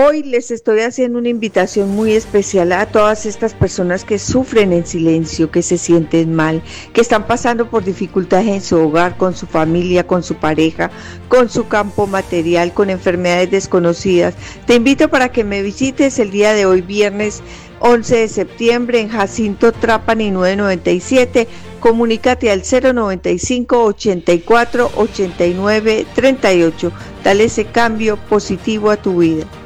Hoy les estoy haciendo una invitación muy especial a todas estas personas que sufren en silencio, que se sienten mal, que están pasando por dificultades en su hogar, con su familia, con su pareja, con su campo material, con enfermedades desconocidas. Te invito para que me visites el día de hoy, viernes 11 de septiembre, en Jacinto Trapani 997. Comunícate al 095-84-89-38. Dale ese cambio positivo a tu vida.